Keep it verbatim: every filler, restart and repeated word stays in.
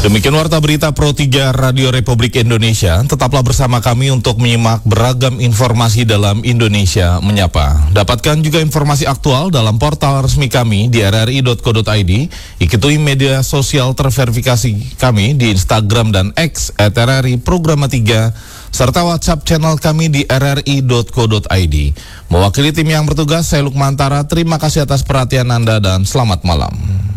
Demikian warta berita Pro tiga Radio Republik Indonesia. Tetaplah bersama kami untuk menyimak beragam informasi dalam Indonesia Menyapa. Dapatkan juga informasi aktual dalam portal resmi kami di r r i dot co dot i d. Ikuti media sosial terverifikasi kami di Instagram dan X at r r i programa tiga, serta WhatsApp channel kami di r r i dot co dot i d. Mewakili tim yang bertugas, saya Lukmantara. Terima kasih atas perhatian Anda dan selamat malam.